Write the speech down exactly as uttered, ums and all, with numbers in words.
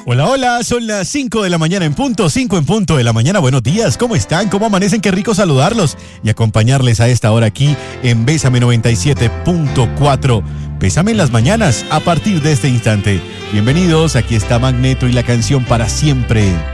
Hola, hola, son las cinco de la mañana en punto, cinco en punto de la mañana. Buenos días, ¿cómo están? ¿Cómo amanecen? Qué rico saludarlos y acompañarles a esta hora aquí en Bésame noventa y siete punto cuatro. Bésame en las mañanas a partir de este instante. Bienvenidos, aquí está Magneto y la canción Para Siempre.